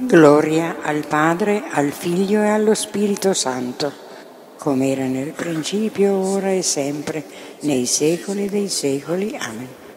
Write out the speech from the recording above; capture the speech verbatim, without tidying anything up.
Gloria al Padre, al Figlio e allo Spirito Santo, come era nel principio, ora e sempre, nei secoli dei secoli. Amen.